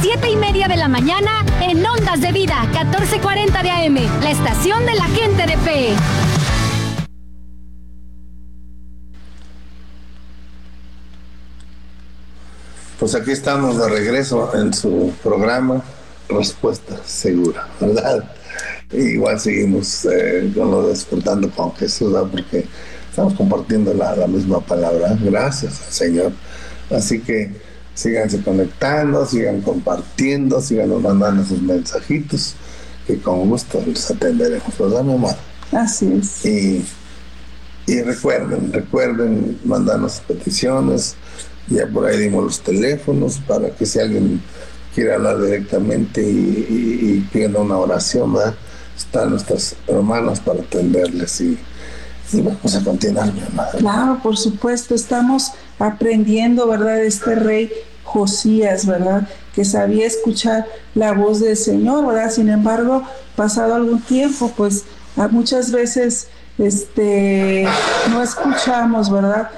7:30 de la mañana en Ondas de Vida, 1440 de AM, la estación de la gente de fe. Pues aquí estamos de regreso en su programa Respuesta Segura, ¿verdad? Igual seguimos con lo Despertando con Jesús, ¿verdad? Porque estamos compartiendo la misma palabra. Gracias al Señor. Así que síganse conectando, sigan compartiendo, sigan mandando sus mensajitos, que con gusto los atenderemos, ¿verdad, mi amor? Así es. Y recuerden mandarnos peticiones. Ya por ahí dimos los teléfonos para que si alguien quiere hablar directamente y pida una oración, ¿verdad? Están nuestras hermanas para atenderles y vamos a continuar, mi amada. Claro, por supuesto, estamos aprendiendo, ¿verdad? De este rey Josías, ¿verdad? Que sabía escuchar la voz del Señor, ¿verdad? Sin embargo, pasado algún tiempo, pues muchas veces no escuchamos, ¿verdad?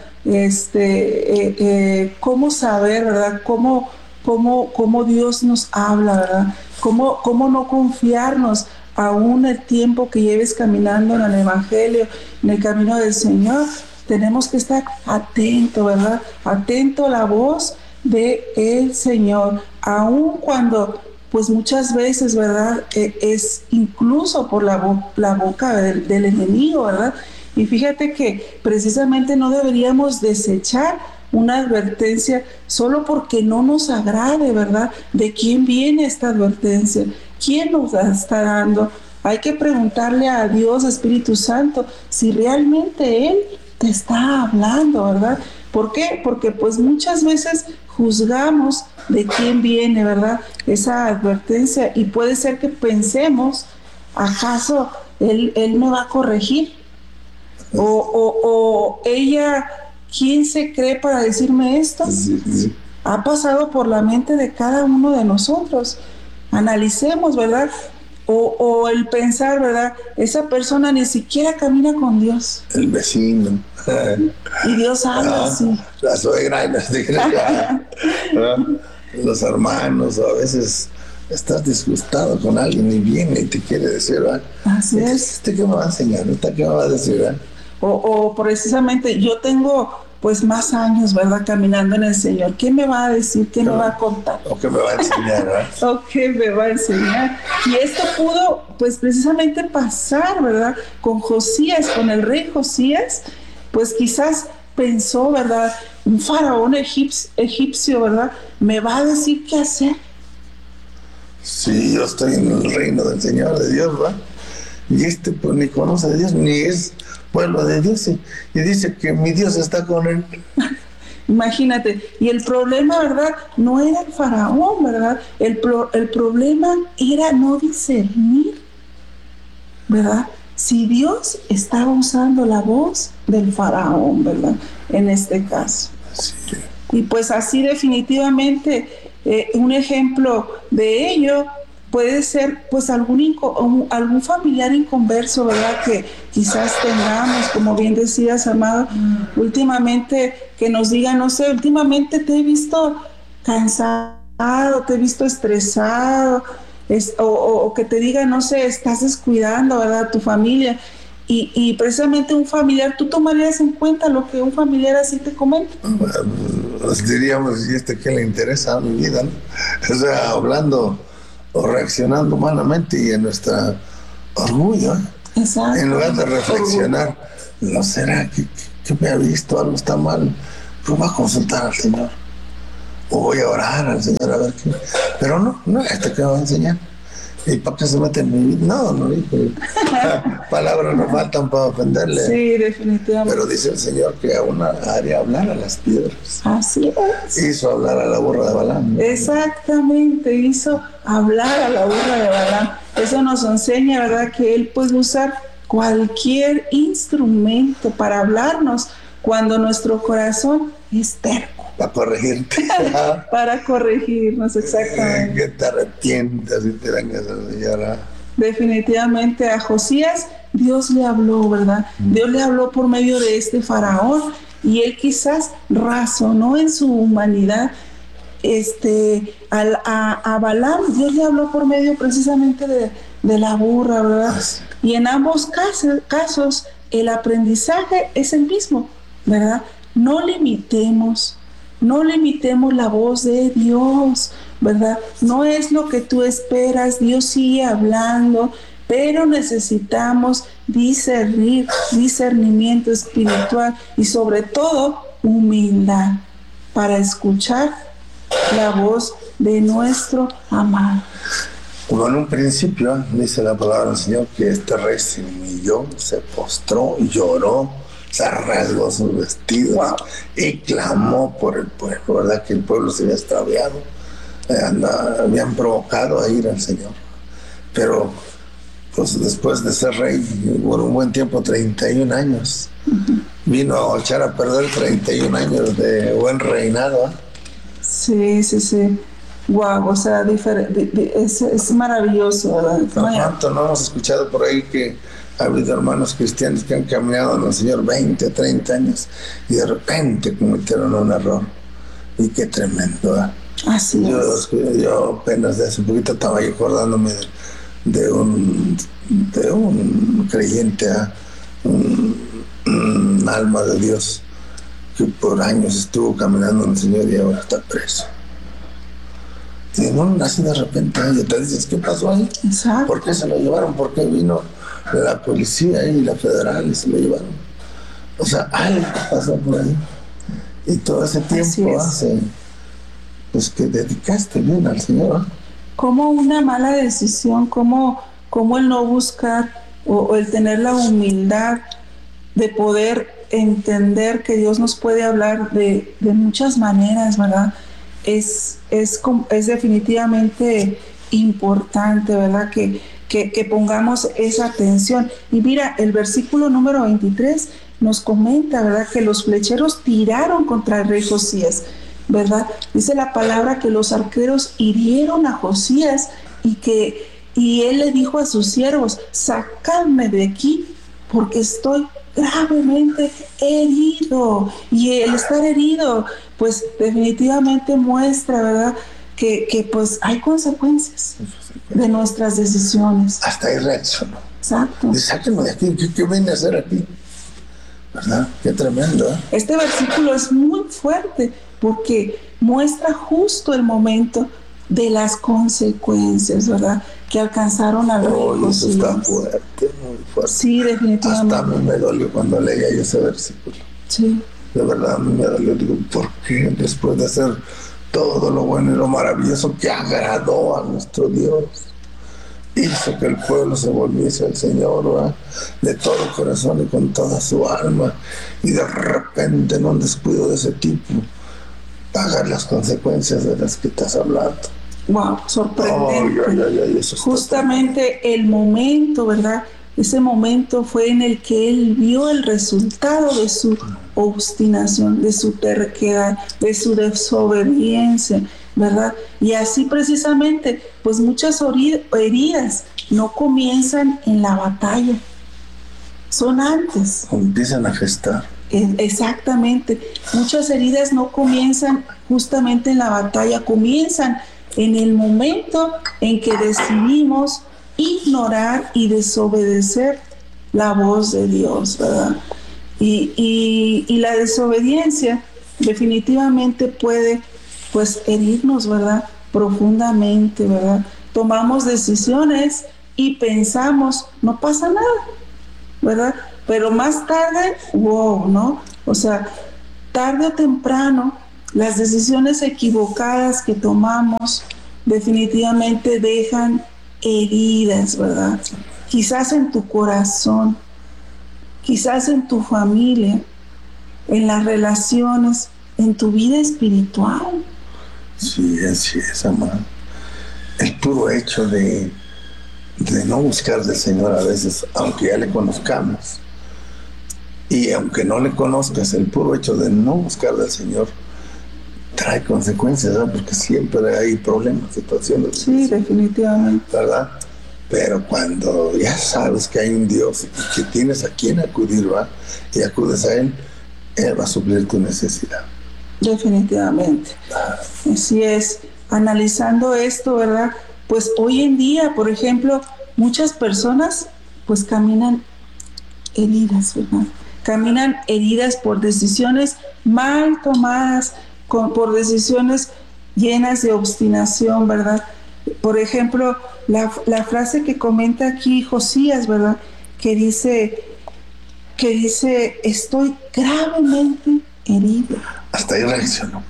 Cómo saber, ¿verdad? Cómo Dios nos habla, ¿verdad? Cómo no confiarnos aún el tiempo que lleves caminando en el Evangelio, en el camino del Señor. Tenemos que estar atento, ¿verdad? Atento a la voz de el Señor, aun cuando pues muchas veces, ¿verdad? Es incluso por la boca del enemigo, ¿verdad? Y fíjate que precisamente no deberíamos desechar una advertencia solo porque no nos agrade, ¿verdad? ¿De quién viene esta advertencia? ¿Quién nos la está dando? Hay que preguntarle a Dios, Espíritu Santo, si realmente Él te está hablando, ¿verdad? ¿Por qué? Porque pues muchas veces juzgamos de quién viene, ¿verdad? Esa advertencia, y puede ser que pensemos, ¿acaso Él me va a corregir? O ella, ¿quién se cree para decirme esto? Sí. Ha pasado por la mente de cada uno de nosotros. Analicemos, ¿verdad? O el pensar, ¿verdad? Esa persona ni siquiera camina con Dios. El vecino. Y Dios habla así. La suegra, los hermanos, a veces estás disgustado con alguien y viene y te quiere decir, ¿verdad? Así es. ¿Este qué me va a enseñar? ¿Este qué me va a decir, verdad? O precisamente yo tengo pues más años, ¿verdad? Caminando en el Señor. ¿Qué me va a decir? ¿Qué me va a contar? ¿O qué me va a enseñar, verdad? ¿O qué me va a enseñar? Y esto pudo pues precisamente pasar, ¿verdad? Con Josías, con el rey Josías, pues quizás pensó, ¿verdad? Un faraón egipcio, ¿verdad? Me va a decir qué hacer. Sí, yo estoy en el reino del Señor, de Dios, ¿verdad? Y pues ni conoce a Dios, ni es pueblo de Dios, y dice que mi Dios está con él. Imagínate, y el problema, ¿verdad? No era el faraón, ¿verdad? El problema era no discernir, ¿verdad? Si Dios estaba usando la voz del faraón, ¿verdad? En este caso. Sí. Y pues así definitivamente un ejemplo de ello puede ser pues algún familiar inconverso, ¿verdad? Que quizás tengamos, como bien decías, amado, últimamente que nos diga, no sé, últimamente te he visto cansado, te he visto estresado, o que te diga, no sé, estás descuidando, ¿verdad? Tu familia. Y precisamente un familiar, ¿tú tomarías en cuenta lo que un familiar así te comenta? Pues diríamos, ¿y qué le interesa a mi vida, no? O sea, hablando o reaccionando humanamente y en nuestra orgullo, ¿eh? Exacto. En lugar de reflexionar, ¿no será que me ha visto? Algo está mal. Pues voy a consultar al Señor. O voy a orar al Señor a ver qué. Pero no, que me va a enseñar. ¿Y para qué se mete en mi vida? No, palabras no faltan para ofenderle. Sí, definitivamente. Pero dice el Señor que aún haría hablar a las piedras. Así es. Hizo hablar a la burra de Balaam. Exactamente, hizo hablar a la burra de Balaam. Eso nos enseña, ¿verdad? Que Él puede usar cualquier instrumento para hablarnos cuando nuestro corazón es terco. Para corregirte. Para corregirnos, exactamente. Que te arrepientas y te vengas a llorar. Definitivamente a Josías Dios le habló, ¿verdad? Dios le habló por medio de este faraón y él quizás razonó en su humanidad a Balaam, Dios le habló por medio precisamente de la burra, ¿verdad? Y en ambos casos el aprendizaje es el mismo, ¿verdad? No limitemos la voz de Dios, ¿verdad? No es lo que tú esperas, Dios sigue hablando, pero necesitamos discernimiento espiritual y sobre todo humildad para escuchar la voz de nuestro amado. Como en un principio dice la palabra del Señor que este rey se humilló, se postró, lloró, se rasgó sus vestidos y clamó por el pueblo, ¿verdad? Que el pueblo se había extraviado, habían provocado a ir al Señor. Pero pues después de ser rey por un buen tiempo, 31 años, vino a echar a perder 31 años de buen reinado, ¿eh? Sí. Wow, o sea, es maravilloso, ¿verdad? ¿Cuánto no hemos escuchado por ahí que ha habido hermanos cristianos que han caminado con el Señor 20 o 30 años y de repente cometieron un error? Y qué tremendo, ¿eh? Así es. Yo apenas de hace poquito estaba yo acordándome de un creyente, un alma de Dios que por años estuvo caminando con el Señor y ahora está preso. Y no, así de repente, y te dices, ¿qué pasó ahí? Exacto. ¿Por qué se lo llevaron? ¿Por qué vino la policía y la federal y se lo llevaron? O sea, algo pasó por ahí. Y todo ese tiempo hace, pues que dedicaste bien al Señor, ¿eh? Como una mala decisión, como el no buscar o el tener la humildad de poder entender que Dios nos puede hablar de muchas maneras, ¿verdad? Es definitivamente importante, ¿verdad? Que pongamos esa atención. Y mira, el versículo número 23 nos comenta, ¿verdad? Que los flecheros tiraron contra el rey Josías, ¿verdad? Dice la palabra que los arqueros hirieron a Josías y él le dijo a sus siervos, sacadme de aquí porque estoy gravemente herido. Y el estar herido, pues definitivamente muestra, ¿verdad? Que pues hay consecuencias de nuestras decisiones. Hasta ahí reaccionó. Exacto. Y sáquenme de aquí, ¿qué viene a hacer aquí? ¿Verdad? Qué tremendo, ¿eh? Este versículo es muy fuerte porque muestra justo el momento de las consecuencias, ¿verdad? Que alcanzaron al rey Josías. Eso está fuerte, muy fuerte. Sí, definitivamente. Hasta a mí me dolió cuando leía yo ese versículo. Sí. De verdad, a mí me dolió. Digo, ¿por qué después de hacer todo lo bueno y lo maravilloso que agradó a nuestro Dios, hizo que el pueblo se volviese al Señor, ¿verdad? De todo corazón y con toda su alma, y de repente en un descuido de ese tipo pagar las consecuencias de las que estás hablando? Wow, sorprendente. Eso justamente el momento, ¿verdad? Ese momento fue en el que él vio el resultado de su obstinación, de su terquedad, de su desobediencia, ¿verdad? Y así precisamente, pues muchas heridas no comienzan en la batalla, son antes. Empiezan a gestar. Exactamente. Muchas heridas no comienzan justamente en la batalla, comienzan en el momento en que decidimos ignorar y desobedecer la voz de Dios, ¿verdad? Y la desobediencia definitivamente puede, pues, herirnos, ¿verdad? Profundamente, ¿verdad? Tomamos decisiones y pensamos, no pasa nada, ¿verdad? Pero más tarde, wow, ¿no? O sea, tarde o temprano, las decisiones equivocadas que tomamos definitivamente dejan heridas, ¿verdad? Quizás en tu corazón, quizás en tu familia, en las relaciones, en tu vida espiritual. Sí, así es, amado. El puro hecho de no buscar del Señor a veces, aunque ya le conozcamos, y aunque no le conozcas, el puro hecho de no buscar del Señor trae consecuencias, ¿verdad? Porque siempre hay problemas, situaciones. Sí, definitivamente. ¿Verdad? Pero cuando ya sabes que hay un Dios y que tienes a quien acudir, ¿va? Y acudes a Él va a suplir tu necesidad. Definitivamente. Así es. Analizando esto, ¿verdad? Pues hoy en día, por ejemplo, muchas personas pues caminan heridas, ¿verdad? Caminan heridas por decisiones mal tomadas, por decisiones llenas de obstinación, ¿verdad? Por ejemplo, la frase que comenta aquí Josías, ¿verdad? Que dice, estoy gravemente herido. Hasta ahí reaccionó.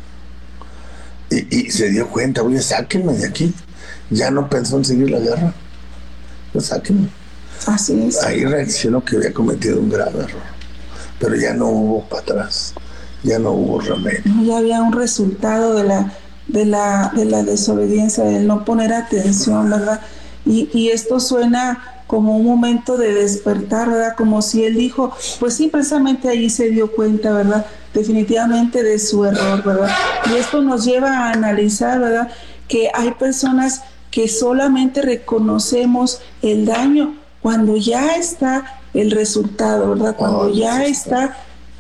Y se dio cuenta, oye, sáquenme de aquí. Ya no pensó en seguir la guerra. Pues sáquenme. Así es. Ahí reaccionó que había cometido un grave error. Pero ya no hubo para atrás. Ya no hubo remedio. Ya había un resultado de la desobediencia, del no poner atención, ¿verdad? Y esto suena como un momento de despertar, ¿verdad? Como si él dijo, pues sí, precisamente ahí se dio cuenta, ¿verdad? Definitivamente de su error, ¿verdad? Y esto nos lleva a analizar, ¿verdad? Que hay personas que solamente reconocemos el daño cuando ya está el resultado, ¿verdad? Cuando ya está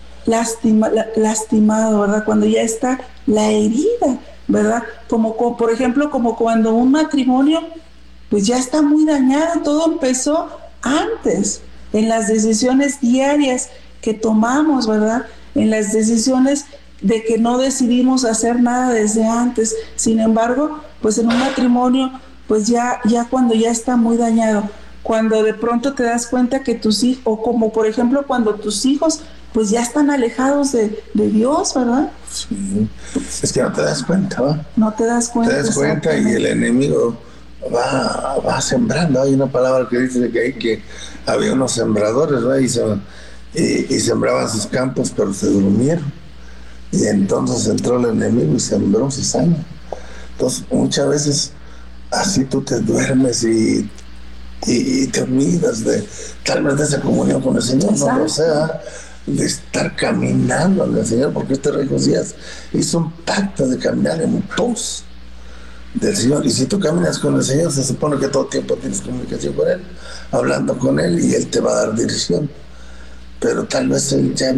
lastimado, ¿verdad? Cuando ya está la herida, ¿verdad? Como por ejemplo, como cuando un matrimonio pues ya está muy dañado, todo empezó antes, en las decisiones diarias que tomamos, ¿verdad? En las decisiones de que no decidimos hacer nada desde antes. Sin embargo, pues en un matrimonio, pues ya cuando ya está muy dañado, cuando de pronto te das cuenta que tus hijos, o como por ejemplo cuando tus hijos pues ya están alejados de Dios, ¿verdad? Sí. Es que no te das cuenta, ¿va? No te das cuenta. Te das cuenta y el enemigo va sembrando. Hay una palabra que dice que había unos sembradores, ¿va? Y sembraban sus campos, pero se durmieron. Y entonces entró el enemigo y sembró cizaña. Entonces, muchas veces así tú te duermes y te olvidas tal vez de esa comunión con el Señor. Exacto. No lo sea, de estar caminando al Señor, porque este rey Josías hizo un pacto de caminar en pos del Señor. Y si tú caminas con el Señor, se supone que todo el tiempo tienes comunicación con Él, hablando con Él, y Él te va a dar dirección. Pero tal vez Él ya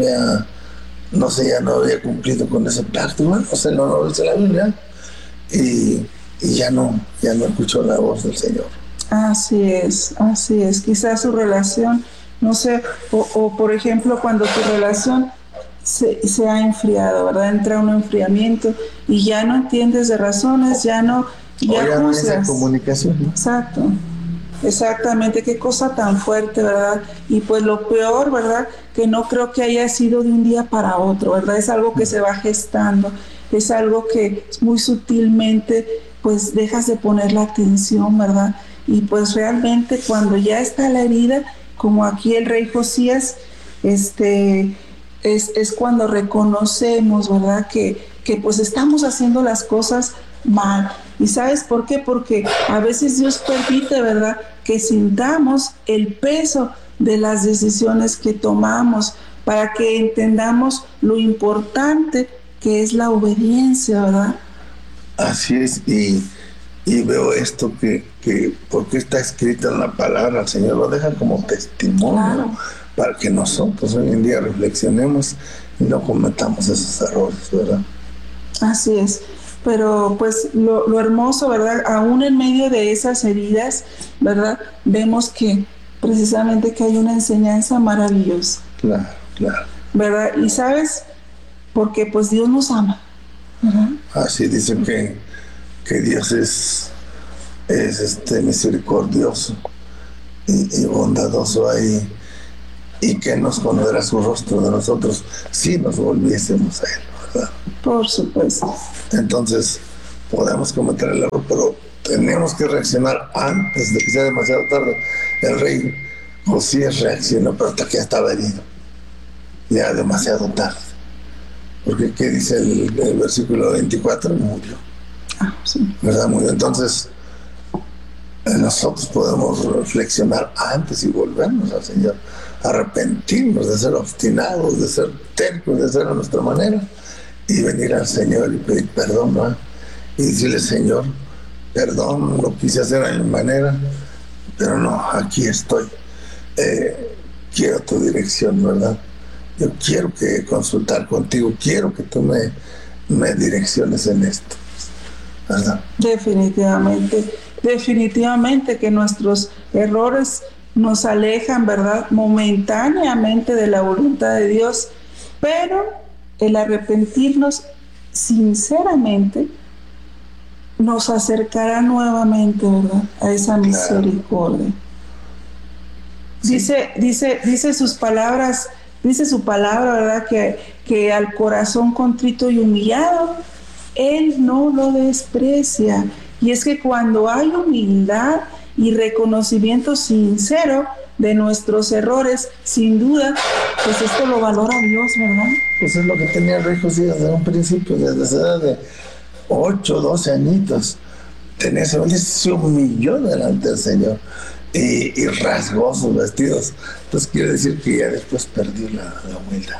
no había cumplido con ese pacto, bueno, o sea, no dice la Biblia, y ya no escuchó la voz del Señor. Así es. Quizás su relación, no sé, o por ejemplo, cuando tu relación se ha enfriado, ¿verdad? Entra un enfriamiento y ya no entiendes de razones, ya no juzgas. No comunicación, ¿no? Exacto. Exactamente, qué cosa tan fuerte, ¿verdad? Y pues lo peor, ¿verdad? Que no creo que haya sido de un día para otro, ¿verdad? Es algo que se va gestando, es algo que muy sutilmente pues dejas de poner la atención, ¿verdad? Y pues realmente cuando ya está la herida, como aquí el rey Josías, es cuando reconocemos, ¿verdad? Que pues estamos haciendo las cosas mal. ¿Y sabes por qué? Porque a veces Dios permite, ¿verdad?, que sintamos el peso de las decisiones que tomamos para que entendamos lo importante que es la obediencia, ¿verdad? Así es, y veo esto que porque está escrito en la palabra, el Señor lo deja como testimonio, claro, para que nosotros hoy en día reflexionemos y no cometamos esos errores, ¿verdad? Así es. Pero pues lo hermoso, ¿verdad? Aún en medio de esas heridas, ¿verdad? Vemos que precisamente que hay una enseñanza maravillosa. Claro. ¿Verdad? Y ¿sabes? Porque pues Dios nos ama, ¿verdad? Así dicen que Dios es misericordioso y bondadoso ahí, y que nos pondrá su rostro de nosotros si nos volviésemos a Él, ¿verdad? Por supuesto. Entonces podemos cometer el error, pero tenemos que reaccionar antes de que sea demasiado tarde. El rey Josías reaccionó, pero hasta que ya estaba herido, ya demasiado tarde, porque ¿qué dice el versículo 24? Murió. Sí. ¿Verdad? Murió. Entonces nosotros podemos reflexionar antes y volvernos al Señor, arrepentirnos de ser obstinados, de ser tercos, de ser a nuestra manera, y venir al Señor y pedir perdón, ¿no? Y decirle: Señor, perdón, lo quise hacer a mi manera, pero no, aquí estoy, quiero tu dirección, ¿verdad? Yo quiero consultar contigo, quiero que tú me me direcciones en esto, ¿verdad? Definitivamente que nuestros errores nos alejan, ¿verdad? Momentáneamente de la voluntad de Dios, pero el arrepentirnos sinceramente nos acercará nuevamente, ¿verdad?, a esa misericordia. Sí. Dice sus palabras, dice su palabra, ¿verdad?, que al corazón contrito y humillado, Él no lo desprecia. Y es que cuando hay humildad y reconocimiento sincero de nuestros errores, sin duda, pues esto lo valora Dios, ¿verdad? Pues es lo que tenía el rey Josías desde un principio, desde esa edad de 8, 12 añitos. Se humilló delante del Señor y rasgó sus vestidos. Entonces quiere decir que ya después perdió la humildad.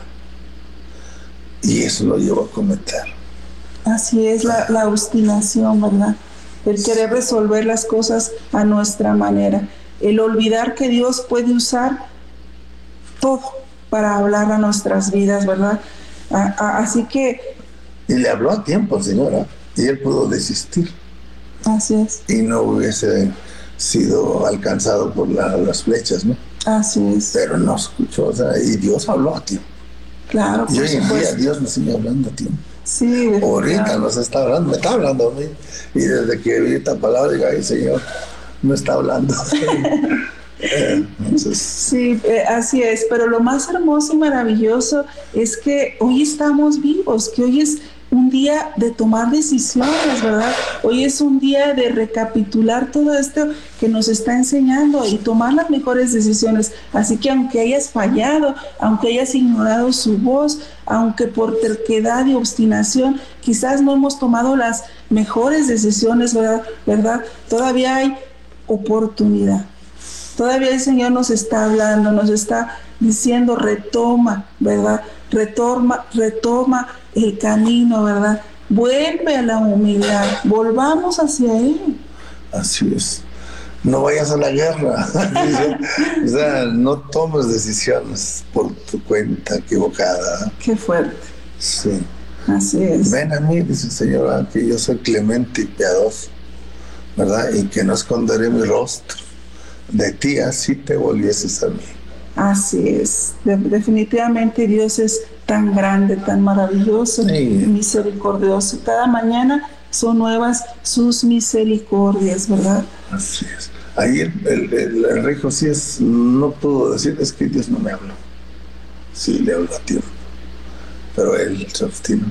Y eso lo llevó a cometer. Así es la obstinación, ¿verdad? El querer resolver las cosas a nuestra manera. El olvidar que Dios puede usar todo para hablar a nuestras vidas, ¿verdad? Así que... Y le habló a tiempo al Señor, ¿eh? Y él pudo desistir. Así es. Y no hubiese sido alcanzado por las flechas, ¿no? Así es. Pero no escuchó, o sea, y Dios habló a tiempo. Claro. Y hoy en día Dios nos sigue hablando a tiempo. Sí. Ahorita nos está hablando, me está hablando a mí. Y desde que vi esta palabra, digo, ay, Señor, me está hablando. Entonces... Sí, así es. Pero lo más hermoso y maravilloso es que hoy estamos vivos, que hoy es un día de tomar decisiones, ¿verdad? Hoy es un día de recapitular todo esto que nos está enseñando y tomar las mejores decisiones. Así que aunque hayas fallado, aunque hayas ignorado su voz, aunque por terquedad y obstinación quizás no hemos tomado las mejores decisiones, ¿verdad? Todavía hay oportunidad. Todavía el Señor nos está hablando, nos está diciendo, retoma, ¿verdad? Retoma el camino, ¿verdad? Vuelve a la humildad, volvamos hacia Él. Así es. No vayas a la guerra. O sea, no tomes decisiones por tu cuenta equivocada. Qué fuerte. Sí. Así es. Ven a mí, dice el Señor, que yo soy clemente y piadoso, ¿verdad? Y que no esconderé mi rostro de ti, así te volvieses a mí. Así es. Definitivamente Dios es tan grande, tan maravilloso, sí, misericordioso. Cada mañana son nuevas sus misericordias, ¿verdad? Así es. Ahí el rey Josías no pudo decir, es que Dios no me habló. Sí, le habló a tiempo, pero él se obstinó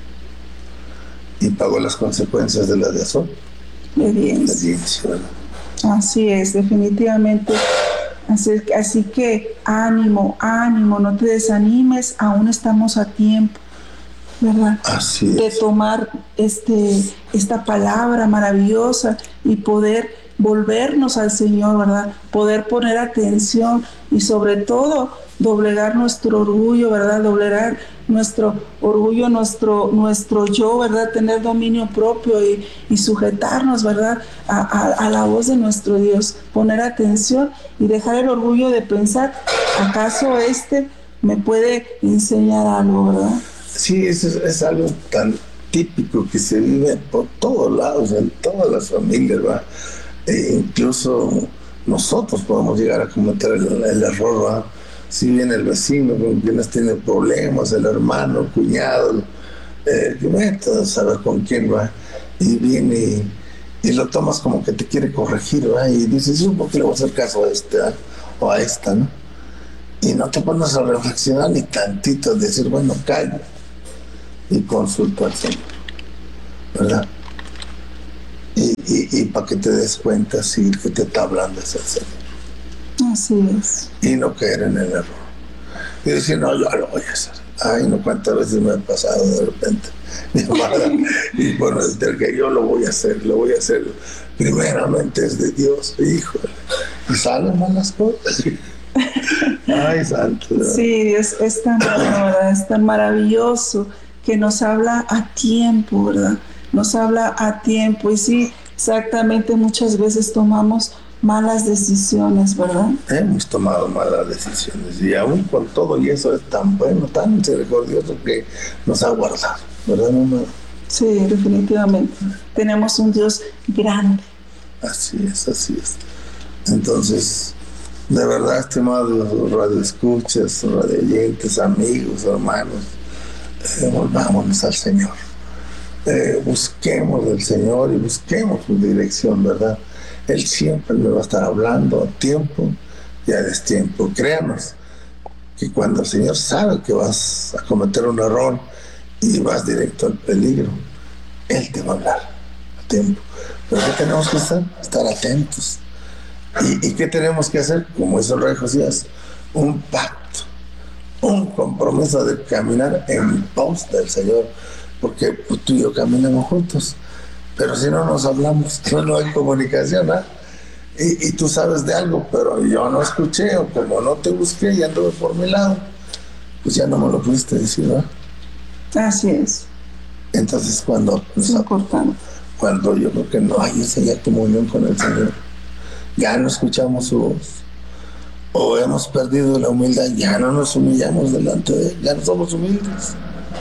y pagó las consecuencias de la desobediencia, ¿verdad? Así es, definitivamente. Así que ánimo, no te desanimes, aún estamos a tiempo, ¿verdad? Así es. De tomar esta palabra maravillosa y poder volvernos al Señor, ¿verdad? Poder poner atención y sobre todo doblegar nuestro orgullo, ¿verdad? Doblegar nuestro orgullo, nuestro yo, ¿verdad? Tener dominio propio y sujetarnos, ¿verdad? A la voz de nuestro Dios, poner atención y dejar el orgullo de pensar, ¿acaso me puede enseñar algo, verdad? Sí, es algo tan típico que se vive por todos lados, en todas las familias, ¿verdad? Incluso nosotros podemos llegar a cometer el error, ¿verdad? Si viene el vecino con quienes tiene problemas, el hermano, el cuñado, que saber con quién va, y viene y lo tomas como que te quiere corregir, ¿verdad? Y dices, ¿por qué le voy a hacer caso a o a esta, ¿no? Y no te pones a reflexionar ni tantito, decir, bueno, callo y consulto al Señor, ¿verdad? Y para que te des cuenta si el que te está hablando es el Señor. Así es. Y no caer en el error. Y decir, no, yo lo voy a hacer. Ay, no, cuántas veces me ha pasado de repente. Y bueno, del que yo lo voy a hacer. Primeramente es de Dios, híjole. Y salen malas cosas. Ay, santo. ¿Verdad? Sí, Dios es tan bueno, ¿verdad? Es tan maravilloso que nos habla a tiempo, ¿verdad? Nos habla a tiempo. Y sí, exactamente, muchas veces tomamos malas decisiones, ¿verdad? Hemos tomado malas decisiones y aún con todo y eso es tan bueno, tan misericordioso que nos ha guardado, ¿verdad, mamá? Sí, definitivamente. Tenemos un Dios grande. Así es, así es. Entonces, de verdad, estimados radioescuchas, radioyentes, amigos, hermanos, volvámonos al Señor. Busquemos del Señor y busquemos su dirección, ¿verdad? Él siempre me va a estar hablando a tiempo y a destiempo. Créanos que cuando el Señor sabe que vas a cometer un error y vas directo al peligro, Él te va a hablar a tiempo. Pero ¿qué tenemos que hacer? Estar atentos. ¿Y qué tenemos que hacer? Como hizo el rey Josías, un pacto, un compromiso de caminar en pos del Señor, porque pues, tú y yo caminamos juntos, pero si no nos hablamos, no hay comunicación, ¿eh? Y tú sabes de algo, pero yo no escuché, o como no te busqué y anduve por mi lado, pues ya no me lo pudiste decir, ¿verdad? Así es. Entonces cuando yo creo que no hay esa ya comunión con el Señor, ya no escuchamos su voz, o hemos perdido la humildad, ya no nos humillamos delante de Él, ya no somos humildes.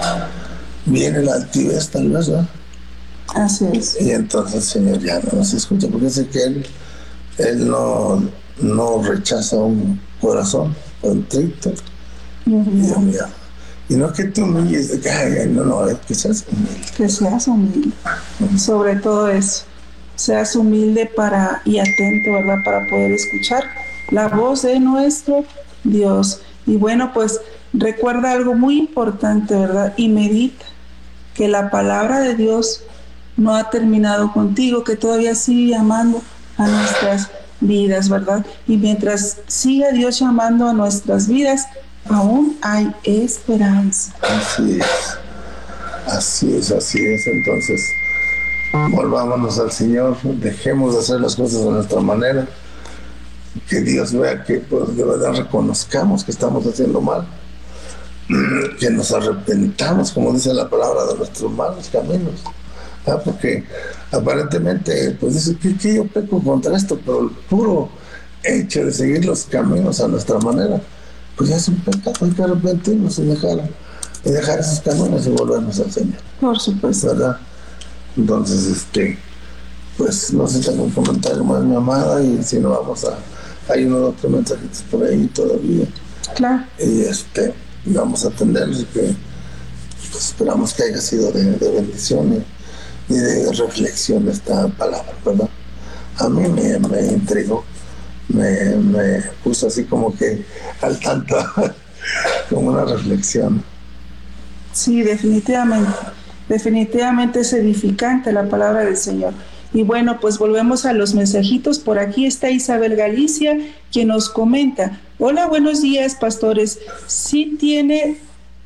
Viene la altivez tal vez, ¿verdad? Así es. Y entonces el Señor ya no nos escucha, porque sé que Él no rechaza un corazón contrito y humillado. Y no que tú humilles de que no, es que seas humilde. Que seas humilde. Sobre todo eso. Seas humilde y atento, ¿verdad? Para poder escuchar la voz de nuestro Dios. Y bueno, pues recuerda algo muy importante, ¿verdad? Y medita que la palabra de Dios no ha terminado contigo, que todavía sigue llamando a nuestras vidas, ¿verdad? Y mientras siga Dios llamando a nuestras vidas, aún hay esperanza. Así es. Entonces, volvámonos al Señor, dejemos de hacer las cosas de nuestra manera, que Dios vea que pues, de verdad reconozcamos que estamos haciendo mal, que nos arrepentamos, como dice la palabra, de nuestros malos caminos, ¿verdad? Porque aparentemente pues dice que yo peco contra esto, pero el puro hecho de seguir los caminos a nuestra manera pues ya es un pecado. Hay que arrepentirnos y dejar esos caminos y volvernos al Señor, por supuesto, ¿verdad? Entonces pues no sé si tengo un comentario más, mi amada, y si no hay unos otros mensajitos por ahí todavía, claro, y vamos a atenderlos, y que pues, esperamos que haya sido de bendición y de reflexión esta palabra, ¿verdad? A mí me intrigó, me puso así como que al tanto, como una reflexión. Sí, definitivamente es edificante la palabra del Señor. Y bueno, pues volvemos a los mensajitos. Por aquí está Isabel Galicia, quien nos comenta: hola, buenos días, pastores. Sí tiene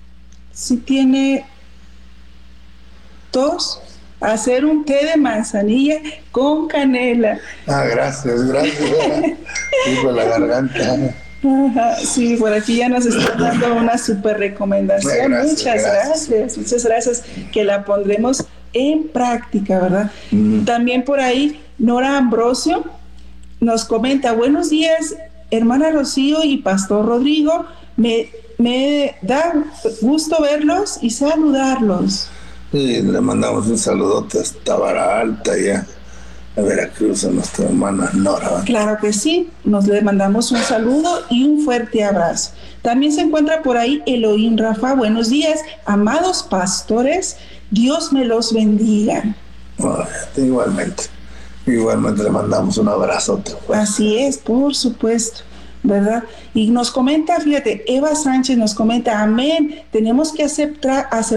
tos, hacer un té de manzanilla con canela. Gracias. Digo la garganta. Ajá, sí, por aquí ya nos están dando una súper recomendación. Muchas gracias, que la pondremos en práctica, ¿verdad? También por ahí Nora Ambrosio nos comenta: buenos días, hermana Rocío y pastor Rodrigo, me da gusto verlos y saludarlos. Y le mandamos un saludote hasta Vara Alta, ya a Veracruz, a nuestra hermana Nora. Claro que sí, le mandamos un saludo y un fuerte abrazo. También se encuentra por ahí Elohim Rafa: buenos días, amados pastores, Dios me los bendiga. Igualmente le mandamos un abrazote. Así es, por supuesto, ¿verdad? Y nos comenta, fíjate, Eva Sánchez nos comenta: amén, tenemos que aceptar